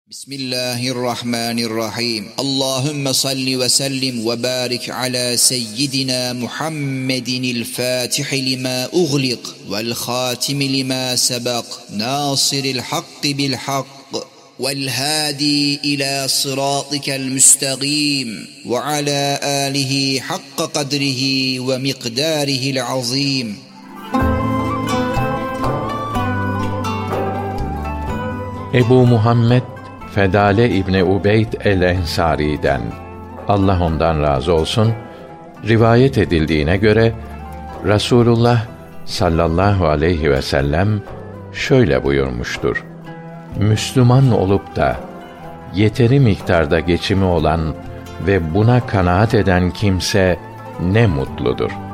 Bismillahirrahmanirrahim. Allahümme salli ve sellim ve barik ala seyyidina Muhammedinil fatihi lima ughliq vel khatimi lima sebaq nasiril haqqi bil haqq vel hadi ila sıratikel müstegim ve ala alihi hakka kadrihi ve miqdarihil azim. Ebu Muhammed Fedale İbni Ubeyd el-Ensari'den, Allah ondan razı olsun, rivayet edildiğine göre Rasulullah sallallahu aleyhi ve sellem şöyle buyurmuştur: Müslüman olup da yeteri miktarda geçimi olan ve buna kanaat eden kimse ne mutludur.